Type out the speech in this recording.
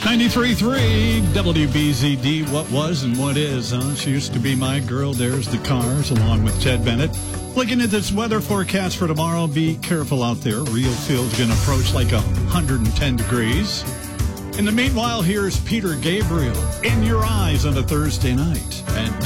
93.3 WBZD, what was and what is, huh? She used to be my girl. There's the Cars, along with Ted Bennett. Looking at this weather forecast for tomorrow, be careful out there. Real feel's going to approach like 110 degrees. In the meanwhile, here's Peter Gabriel, In Your Eyes on a Thursday night. And